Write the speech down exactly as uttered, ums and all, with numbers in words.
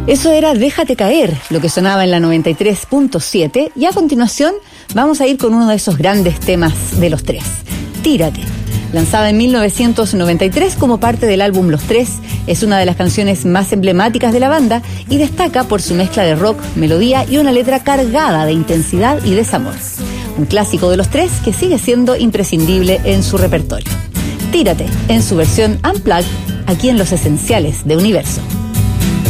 Eso era Déjate Caer, lo que sonaba en la noventa y tres punto siete, y a continuación vamos a ir con uno de esos grandes temas de Los Tres, Tírate. Lanzada en mil novecientos noventa y tres como parte del álbum Los Tres, es una de las canciones más emblemáticas de la banda y destaca por su mezcla de rock, melodía y una letra cargada de intensidad y desamor. Un clásico de Los Tres que sigue siendo imprescindible en su repertorio. Tírate, en su versión Unplugged, aquí en Los Esenciales de Universo.